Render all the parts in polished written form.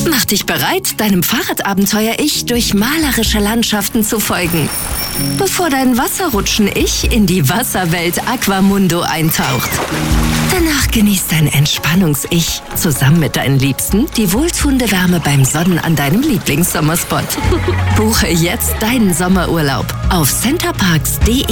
Mach dich bereit, deinem Fahrradabenteuer-Ich durch malerische Landschaften zu folgen, bevor dein Wasserrutschen-Ich in die Wasserwelt Aquamundo eintaucht. Danach genießt dein Entspannungs-Ich zusammen mit deinen Liebsten die wohltuende Wärme beim Sonnen an deinem Lieblingssommerspot. Buche jetzt deinen Sommerurlaub auf centerparks.de.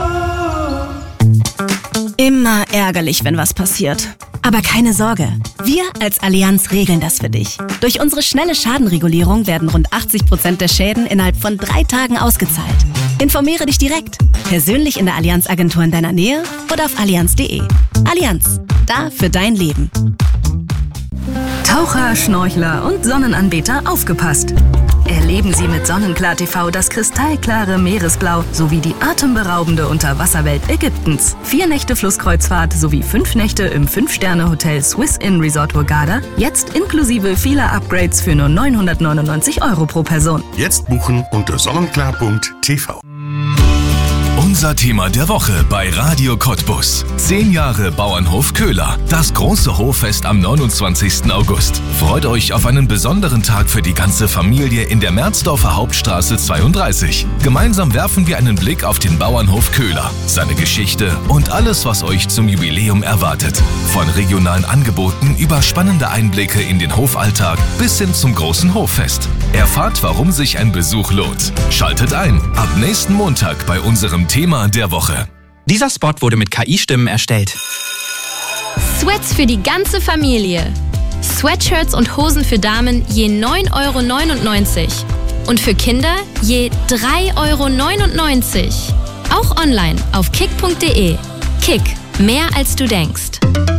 Immer ärgerlich, wenn was passiert. Aber keine Sorge, wir als Allianz regeln das für dich. Durch unsere schnelle Schadenregulierung werden rund 80% der Schäden innerhalb von 3 Tagen ausgezahlt. Informiere dich direkt, persönlich in der Allianz-Agentur in deiner Nähe oder auf allianz.de. Allianz, da für dein Leben. Taucher, Schnorchler und Sonnenanbeter, aufgepasst! Erleben Sie mit Sonnenklar TV das kristallklare Meeresblau sowie die atemberaubende Unterwasserwelt Ägyptens. 4 Nächte Flusskreuzfahrt sowie 5 Nächte im 5-Sterne-Hotel Swiss Inn Resort Hurghada, jetzt inklusive vieler Upgrades für nur 999 € pro Person. Jetzt buchen unter sonnenklar.tv. Unser Thema der Woche bei Radio Cottbus. 10 Jahre Bauernhof Köhler. Das große Hoffest am 29. August. Freut euch auf einen besonderen Tag für die ganze Familie in der Merzdorfer Hauptstraße 32. Gemeinsam werfen wir einen Blick auf den Bauernhof Köhler, seine Geschichte und alles, was euch zum Jubiläum erwartet. Von regionalen Angeboten über spannende Einblicke in den Hofalltag bis hin zum großen Hoffest. Erfahrt, warum sich ein Besuch lohnt. Schaltet ein ab nächsten Montag bei unserem Thema der Woche. Dieser Spot wurde mit KI-Stimmen erstellt. Sweats für die ganze Familie. Sweatshirts und Hosen für Damen je 9,99 € und für Kinder je 3,99 €. Auch online auf kick.de. Kick, mehr als du denkst.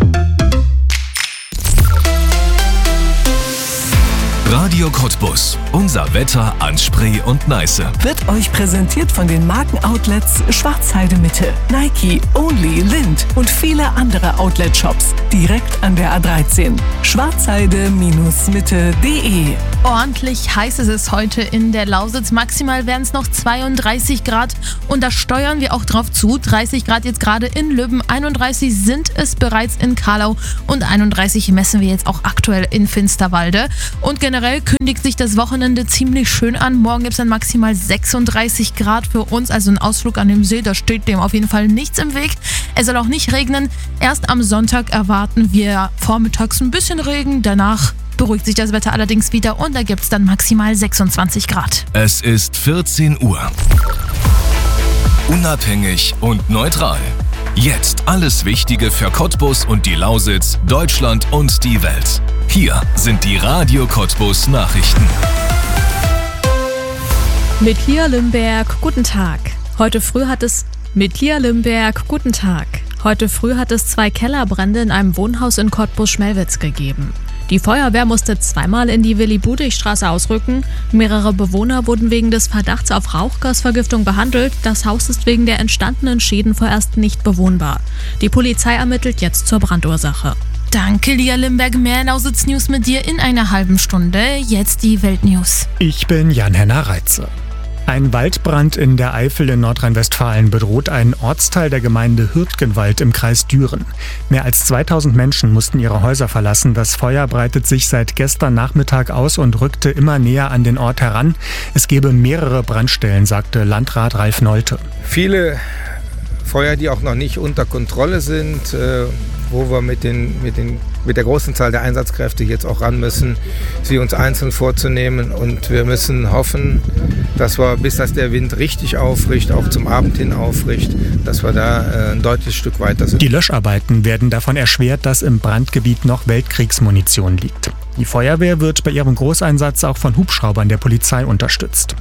Radio Cottbus. Unser Wetter an Spree und Neiße. Wird euch präsentiert von den Markenoutlets Schwarzheide Mitte, Nike, Only, Lind und viele andere Outlet-Shops. Direkt an der A13. Schwarzheide-mitte.de. Ordentlich heiß ist es heute in der Lausitz. Maximal werden es noch 32 Grad und da steuern wir auch drauf zu. 30 Grad jetzt gerade in Lübben, 31 sind es bereits in Kahlau und 31 messen wir jetzt auch aktuell in Finsterwalde. Und generell kündigt sich das Wochenende ziemlich schön an. Morgen gibt es dann maximal 36 Grad für uns, also ein Ausflug an dem See, da steht dem auf jeden Fall nichts im Weg. Es soll auch nicht regnen. Erst am Sonntag erwarten wir vormittags ein bisschen Regen, danach beruhigt sich das Wetter allerdings wieder und da gibt es dann maximal 26 Grad. Es ist 14 Uhr. Unabhängig und neutral. Jetzt alles Wichtige für Cottbus und die Lausitz, Deutschland und die Welt. Hier sind die Radio Cottbus Nachrichten. Mit Lia Limberg, guten Tag. Heute früh hat es 2 Kellerbrände in einem Wohnhaus in Cottbus-Schmelwitz gegeben. Die Feuerwehr musste 2-mal in die Willi-Budich-Straße ausrücken. Mehrere Bewohner wurden wegen des Verdachts auf Rauchgasvergiftung behandelt. Das Haus ist wegen der entstandenen Schäden vorerst nicht bewohnbar. Die Polizei ermittelt jetzt zur Brandursache. Danke, Lia Limberg. Mehr Lausitz-News mit dir in einer halben Stunde. Jetzt die Weltnews. Ich bin Jan-Henner Reitze. Ein Waldbrand in der Eifel in Nordrhein-Westfalen bedroht einen Ortsteil der Gemeinde Hürtgenwald im Kreis Düren. Mehr als 2000 Menschen mussten ihre Häuser verlassen. Das Feuer breitet sich seit gestern Nachmittag aus und rückte immer näher an den Ort heran. Es gebe mehrere Brandstellen, sagte Landrat Ralf Nolte. Viele Feuer, die auch noch nicht unter Kontrolle sind, wo wir mit der großen Zahl der Einsatzkräfte jetzt auch ran müssen, sie uns einzeln vorzunehmen. Und wir müssen hoffen, dass wir, bis das der Wind richtig aufricht, auch zum Abend hin aufricht, dass wir da ein deutliches Stück weiter sind. Die Löscharbeiten werden davon erschwert, dass im Brandgebiet noch Weltkriegsmunition liegt. Die Feuerwehr wird bei ihrem Großeinsatz auch von Hubschraubern der Polizei unterstützt.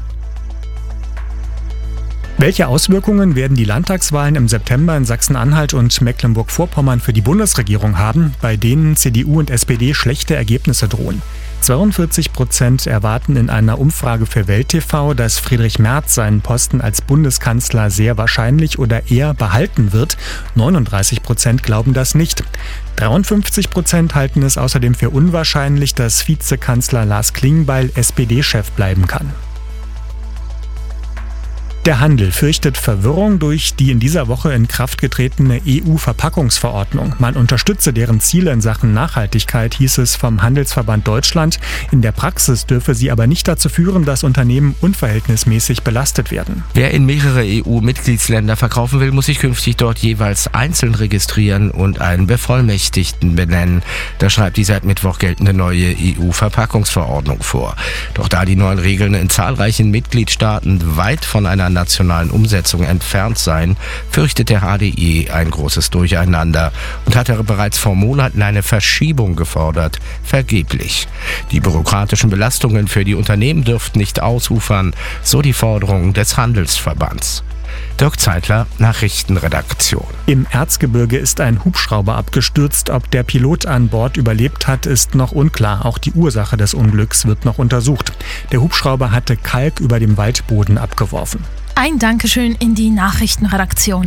Welche Auswirkungen werden die Landtagswahlen im September in Sachsen-Anhalt und Mecklenburg-Vorpommern für die Bundesregierung haben, bei denen CDU und SPD schlechte Ergebnisse drohen? 42% erwarten in einer Umfrage für Welt TV, dass Friedrich Merz seinen Posten als Bundeskanzler sehr wahrscheinlich oder eher behalten wird. 39% glauben das nicht. 53% halten es außerdem für unwahrscheinlich, dass Vizekanzler Lars Klingbeil SPD-Chef bleiben kann. Der Handel fürchtet Verwirrung durch die in dieser Woche in Kraft getretene EU-Verpackungsverordnung. Man unterstütze deren Ziele in Sachen Nachhaltigkeit, hieß es vom Handelsverband Deutschland. In der Praxis dürfe sie aber nicht dazu führen, dass Unternehmen unverhältnismäßig belastet werden. Wer in mehrere EU-Mitgliedsländer verkaufen will, muss sich künftig dort jeweils einzeln registrieren und einen Bevollmächtigten benennen. Das schreibt die seit Mittwoch geltende neue EU-Verpackungsverordnung vor. Doch da die neuen Regeln in zahlreichen Mitgliedstaaten weit von einer nationalen Umsetzung entfernt seien, fürchtet der HDE ein großes Durcheinander und hatte bereits vor Monaten eine Verschiebung gefordert, vergeblich. Die bürokratischen Belastungen für die Unternehmen dürften nicht ausufern, so die Forderung des Handelsverbands. Dirk Zeitler, Nachrichtenredaktion. Im Erzgebirge ist ein Hubschrauber abgestürzt. Ob der Pilot an Bord überlebt hat, ist noch unklar. Auch die Ursache des Unglücks wird noch untersucht. Der Hubschrauber hatte Kalk über dem Waldboden abgeworfen. Ein Dankeschön in die Nachrichtenredaktion.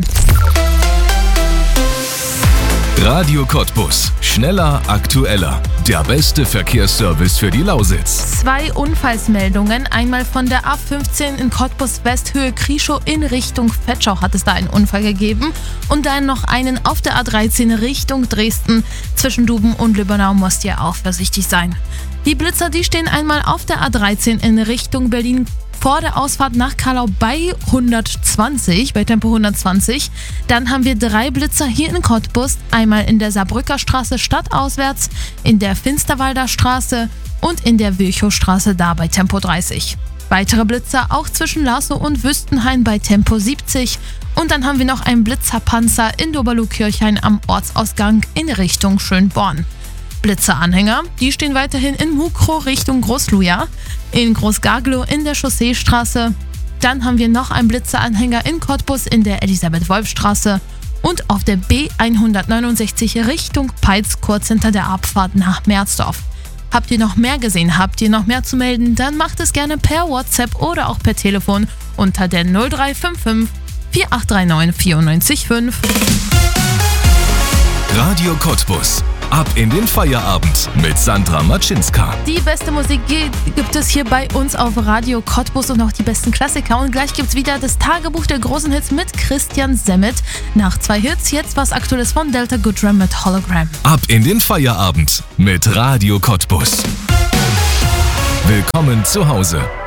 Radio Cottbus. Schneller, aktueller. Der beste Verkehrsservice für die Lausitz. 2 Unfallsmeldungen. Einmal von der A15 in Cottbus West Höhe Krieschow in Richtung Vetschau hat es da einen Unfall gegeben. Und dann noch einen auf der A13 Richtung Dresden. Zwischen Duben und Lübbenau musst ihr auch vorsichtig sein. Die Blitzer, die stehen einmal auf der A13 in Richtung Berlin vor der Ausfahrt nach Kallau bei Tempo 120. Dann haben wir 3 Blitzer hier in Cottbus, einmal in der Saarbrücker Straße stadtauswärts, in der Finsterwalder Straße und in der Virchowstraße da bei Tempo 30. Weitere Blitzer auch zwischen Lasso und Wüstenhain bei Tempo 70. Und dann haben wir noch einen Blitzerpanzer in Doberlug-Kirchhain am Ortsausgang in Richtung Schönborn. Blitzeranhänger, die stehen weiterhin in Mukro Richtung Großluja, in Großgarglow in der Chausseestraße. Dann haben wir noch einen Blitzeranhänger in Cottbus in der Elisabeth-Wolf-Straße und auf der B169 Richtung Peitz kurz hinter der Abfahrt nach Merzdorf. Habt ihr noch mehr gesehen? Habt ihr noch mehr zu melden? Dann macht es gerne per WhatsApp oder auch per Telefon unter der 0355 4839 94,5. Radio Cottbus. Ab in den Feierabend mit Sandra Matschinska. Die beste Musik gibt es hier bei uns auf Radio Cottbus und auch die besten Klassiker. Und gleich gibt es wieder das Tagebuch der großen Hits mit Christian Semmet. Nach 2 Hits, jetzt was Aktuelles von Delta Goodrum mit Hologram. Ab in den Feierabend mit Radio Cottbus. Willkommen zu Hause.